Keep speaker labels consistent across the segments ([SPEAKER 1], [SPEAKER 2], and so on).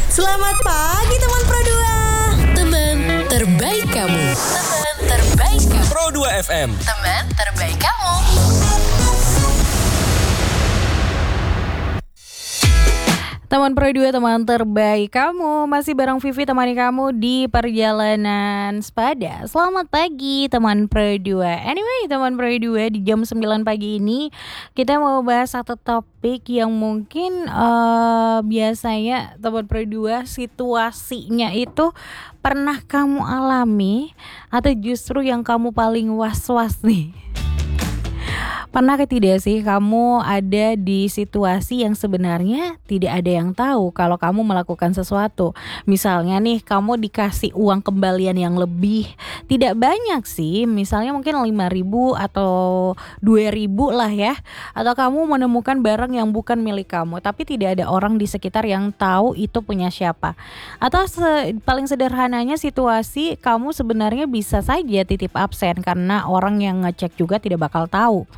[SPEAKER 1] Selamat pagi teman Pro 2.
[SPEAKER 2] Teman terbaik kamu. Teman terbaik kamu.
[SPEAKER 3] Pro 2 FM.
[SPEAKER 2] Teman terbaik kamu.
[SPEAKER 4] Teman Pro 2, teman terbaik kamu. Masih bareng Vivi temani kamu di perjalanan sepada. Selamat pagi teman Pro 2. Anyway, teman Pro 2, di jam 9 pagi ini kita mau bahas satu topik yang mungkin biasanya teman Pro 2 situasinya itu pernah kamu alami atau justru yang kamu paling was-was nih. Pernah tidak sih kamu ada di situasi yang sebenarnya tidak ada yang tahu kalau kamu melakukan sesuatu? Misalnya nih, kamu dikasih uang kembalian yang lebih, tidak banyak sih, misalnya mungkin 5.000 atau 2.000 lah ya. Atau kamu menemukan barang yang bukan milik kamu, tapi tidak ada orang di sekitar yang tahu itu punya siapa. Atau paling sederhananya situasi kamu sebenarnya bisa saja titip absen karena orang yang ngecek juga tidak bakal tahu.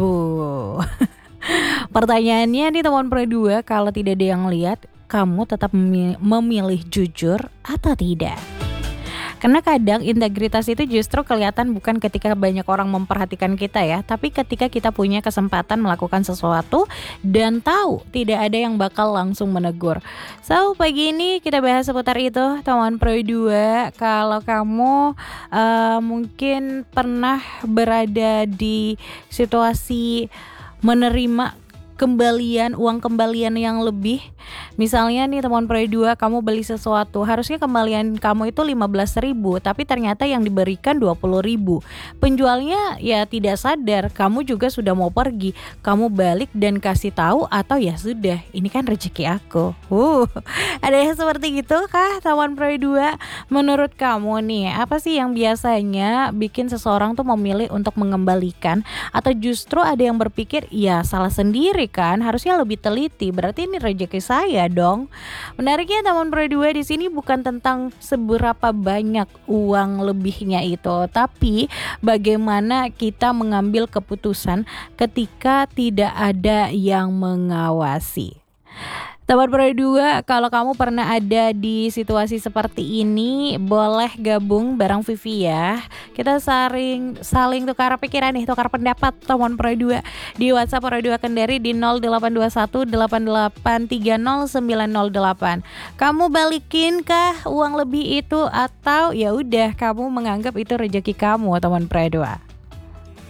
[SPEAKER 4] Pertanyaannya nih teman Pro 2, kalau tidak ada yang lihat, kamu tetap memilih jujur atau tidak? Karena kadang integritas itu justru kelihatan bukan ketika banyak orang memperhatikan kita ya, tapi ketika kita punya kesempatan melakukan sesuatu dan tahu tidak ada yang bakal langsung menegur. So, pagi ini kita bahas seputar itu, teman Pro 2. Kalau kamu mungkin pernah berada di situasi menerima uang kembalian yang lebih. Misalnya nih teman Pro 2, kamu beli sesuatu, harusnya kembalian kamu itu 15.000, tapi ternyata yang diberikan 20.000. Penjualnya ya tidak sadar, kamu juga sudah mau pergi, kamu balik dan kasih tahu, atau ya sudah, ini kan rezeki aku. Ada yang seperti itu kah teman Pro 2? Menurut kamu nih, apa sih yang biasanya bikin seseorang tuh memilih untuk mengembalikan, atau justru ada yang berpikir ya salah sendiri kan, harusnya lebih teliti, berarti ini rezeki saya dong. Menariknya teman Pro 2, di sini bukan tentang seberapa banyak uang lebihnya itu, tapi bagaimana kita mengambil keputusan ketika tidak ada yang mengawasi. Teman Pro 2, kalau kamu pernah ada di situasi seperti ini, boleh gabung bareng Vivi ya. Kita saling tukar pikiran nih, tukar pendapat teman Pro 2 di WhatsApp Pro 2 Kendari di 0821 8830 908. Kamu balikin kah uang lebih itu, atau ya udah kamu menganggap itu rezeki kamu teman Pro 2?